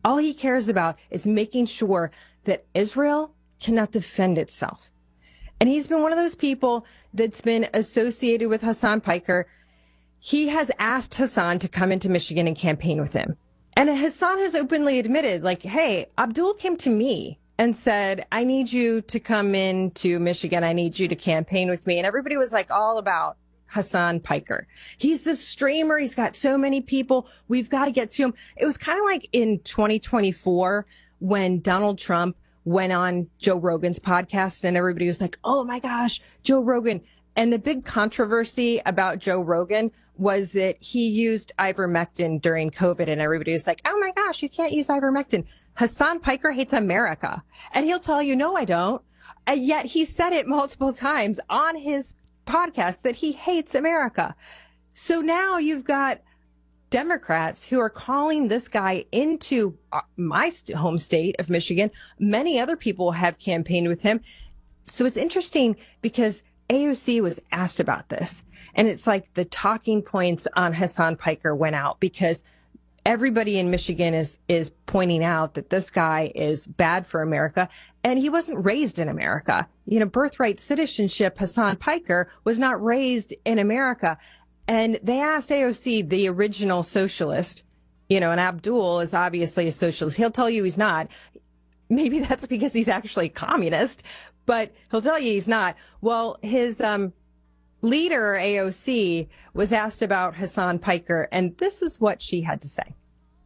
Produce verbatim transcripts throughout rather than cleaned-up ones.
All he cares about is making sure that Israel cannot defend itself. And he's been one of those people that's been associated with Hassan Piker. He has asked Hassan to come into Michigan and campaign with him. And Hassan has openly admitted, like, hey, Abdul came to me and said, I need you to come into Michigan. I need you to campaign with me. And everybody was like all about Hassan Piker. He's this streamer. He's got so many people. We've got to get to him. It was kind of like in twenty twenty-four when Donald Trump went on Joe Rogan's podcast and everybody was like, oh my gosh, Joe Rogan. And the big controversy about Joe Rogan was that he used ivermectin during COVID and everybody was like, oh my gosh, you can't use ivermectin. Hassan Piker hates America. And he'll tell you, no, I don't. And yet he said it multiple times on his podcast that he hates America. So now you've got Democrats who are calling this guy into my home state of Michigan. Many other people have campaigned with him. So it's interesting because A O C was asked about this. And it's like the talking points on Hassan Piker went out because everybody in Michigan is is pointing out that this guy is bad for America. And he wasn't raised in America. You know, birthright citizenship, Hassan Piker was not raised in America. And they asked A O C, the original socialist, you know, and Abdul is obviously a socialist. He'll tell you he's not. Maybe that's because he's actually communist, but he'll tell you he's not. Well, his um, leader, A O C, was asked about Hassan Piker, and this is what she had to say.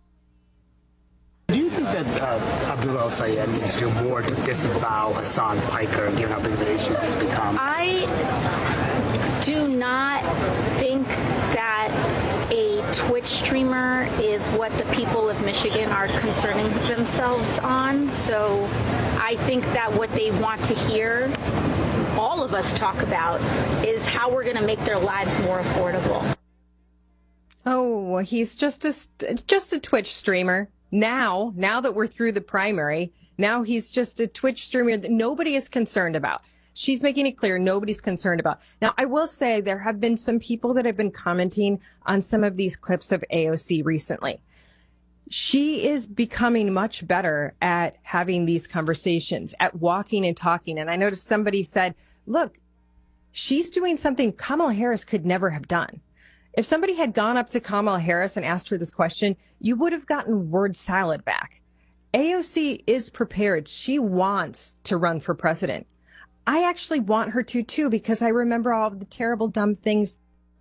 Do you think that uh, Abdul El-Sayed needs to do more to disavow Hassan Piker, given how big the issue has become? I do not think that a Twitch streamer is what the people of Michigan are concerning themselves on. So I think that what they want to hear all of us talk about is how we're going to make their lives more affordable. Oh, he's just a, just a Twitch streamer. Now, now that we're through the primary, now he's just a Twitch streamer that nobody is concerned about. She's making it clear nobody's concerned about. Now, I will say there have been some people that have been commenting on some of these clips of A O C recently. She is becoming much better at having these conversations, at walking and talking. And I noticed somebody said, look, she's doing something Kamala Harris could never have done. If somebody had gone up to Kamala Harris and asked her this question, you would have gotten word salad back. A O C is prepared. She wants to run for president. I actually want her to, too, because I remember all of the terrible, dumb things.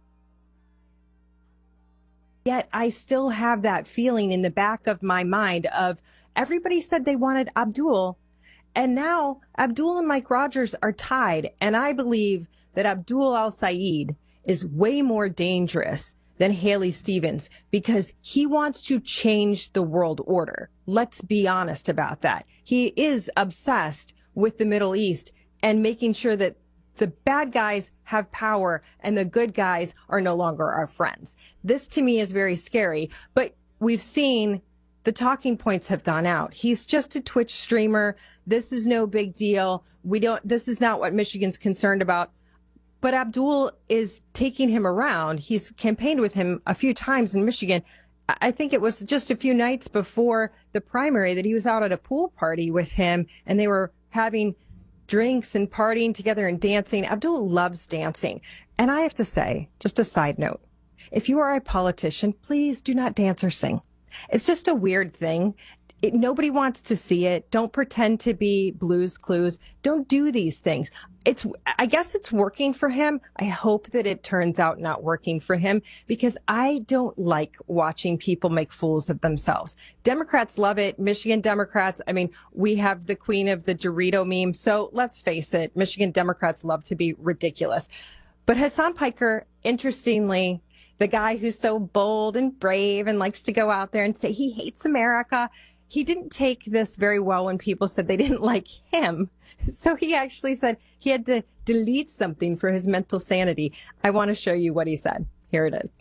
Yet I still have that feeling in the back of my mind of everybody said they wanted Abdul. And now Abdul and Mike Rogers are tied. And I believe that Abdul El-Sayed is way more dangerous than Haley Stevens because he wants to change the world order. Let's be honest about that. He is obsessed with the Middle East and making sure that the bad guys have power and the good guys are no longer our friends. This to me is very scary, but we've seen the talking points have gone out. He's just a Twitch streamer. This is no big deal. We don't, this is not what Michigan's concerned about. But Abdul is taking him around. He's campaigned with him a few times in Michigan. I think it was just a few nights before the primary that he was out at a pool party with him and they were having drinks and partying together and dancing. Abdul loves dancing. And I have to say, just a side note, if you are a politician, please do not dance or sing. It's just a weird thing. It, nobody wants to see it. Don't pretend to be Blue's Clues. Don't do these things. It's, I guess it's working for him. I hope that it turns out not working for him because I don't like watching people make fools of themselves. Democrats love it. Michigan Democrats. I mean, we have the queen of the Dorito meme. So let's face it. Michigan Democrats love to be ridiculous. But Hassan Piker, interestingly, the guy who's so bold and brave and likes to go out there and say he hates America, he didn't take this very well when people said they didn't like him. So he actually said he had to delete something for his mental sanity. I want to show you what he said. Here it is.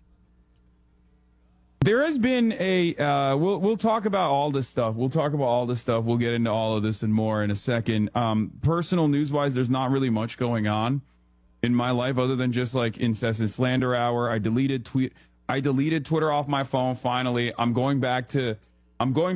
There has been a, uh, we'll, we'll talk about all this stuff. We'll talk about all this stuff. We'll get into all of this and more in a second. Um, personal news-wise, there's not really much going on in my life other than just like incessant slander hour. I deleted tweet. I deleted Twitter off my phone. Finally, I'm going back to, I'm going